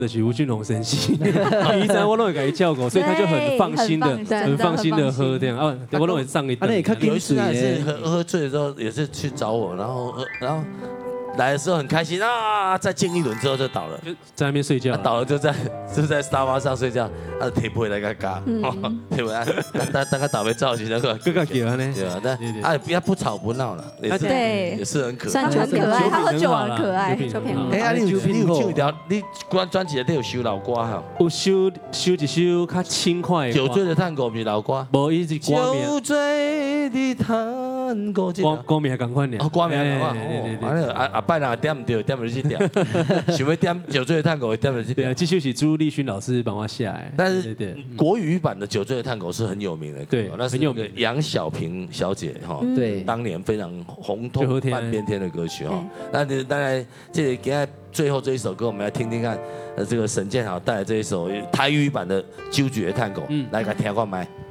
就是吴俊宏先生，以前我都会给他叫过，所以他就很放心的喝这样啊，我都会上一顿。 有一次他也是喝醉的时候，也是去找我，然后来的时候很开心啊，再敬一轮之后就倒了， 就在那边睡觉， 倒了就在沙发上睡觉，他的腿不会来个嘎，对不对？但他倒霉造型那个更加给呢， 对啊，但他不吵不闹了，也是很可爱， 算很可爱，他喝酒很可爱， 就偏好。 哎，你有唱一条，你专辑里有收老歌哈？ 有收一首较轻快的。 酒醉的探戈不是老歌？ 无，伊是歌名。 酒醉的探戈， 歌名还同款呢。 哦，歌名同款。拜人点唔对，点唔去点，想要点酒醉的探戈，点唔去点。 对，这就是朱立勋老师帮我写的。 但是国语版的酒醉的探戈是很有名的， 对， 那是那个杨小萍小姐哈， 对， 当年非常红透半边天的歌曲哈。那当然，这里给他最后这一首歌，我们来听听看，这个沈建豪带来这一首台语版的《酒醉的探戈》，来给他听看麦。